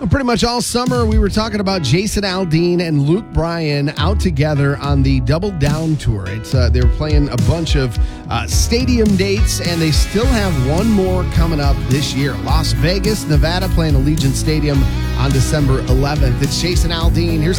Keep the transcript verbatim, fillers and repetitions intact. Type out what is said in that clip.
Pretty much all summer, we were talking about Jason Aldean and Luke Bryan out together on the Double Down Tour. It's uh, they were playing a bunch of uh, stadium dates, and they still have one more coming up this year. Las Vegas, Nevada, playing Allegiant Stadium on December eleventh. It's Jason Aldean. Here's